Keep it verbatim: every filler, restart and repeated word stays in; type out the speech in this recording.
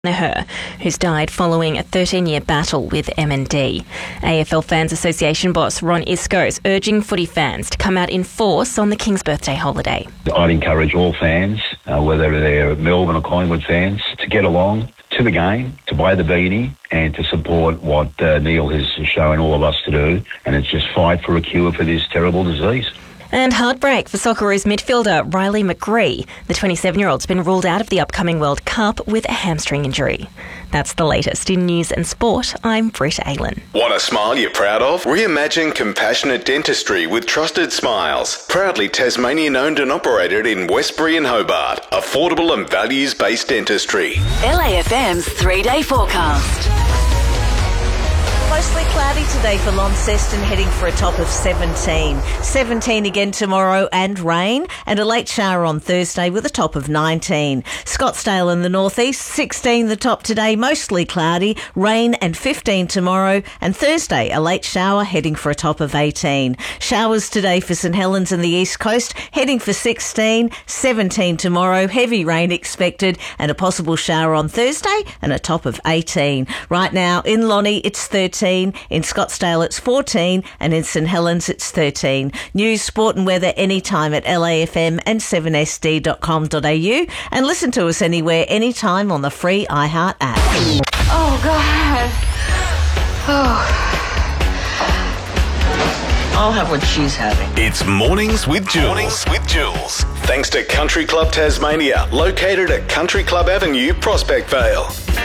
Her, who's died following a thirteen-year battle with M N D. A F L Fans Association boss Ron Isco's urging footy fans to come out in force on the King's birthday holiday. I'd encourage all fans, uh, whether they're Melbourne or Collingwood fans, to get along to the game, to buy the beanie and to support what uh, Neil has shown all of us to do, and it's just fight for a cure for this terrible disease. And heartbreak for Socceroos midfielder Riley McGree. The twenty-seven-year-old's been ruled out of the upcoming World Cup with a hamstring injury. That's the latest in news and sport. I'm Britt Aylan. Want a smile you're proud of? Reimagine compassionate dentistry with Trusted Smiles. Proudly Tasmanian owned and operated in Westbury and Hobart. Affordable and values-based dentistry. L A F M's three-day forecast. Mostly cloudy today for Launceston, heading for a top of seventeen. seventeen again tomorrow and rain, and a late shower on Thursday with a top of nineteen. Scottsdale in the northeast, sixteen the top today, mostly cloudy, rain and fifteen tomorrow, and Thursday a late shower heading for a top of eighteen. Showers today for St Helens and the east coast, heading for sixteen, seventeen tomorrow, heavy rain expected, and a possible shower on Thursday and a top of eighteen. Right now in Lonnie it's thirteen. In Scottsdale it's fourteen, and in St Helens it's thirteen. News, sport and weather anytime at L A F M and seven S D dot com dot A U, and listen to us anywhere, anytime on the free iHeart app. Oh, God. Oh. I'll have what she's having. It's Mornings with Jules. Mornings with Jules. Thanks to Country Club Tasmania, located at Country Club Avenue, Prospect Vale.